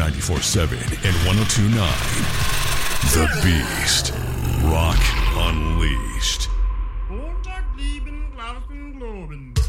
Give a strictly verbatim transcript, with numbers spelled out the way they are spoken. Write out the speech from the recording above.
ninety-four point seven and one oh two point nine. The Beast. Rock Unleashed.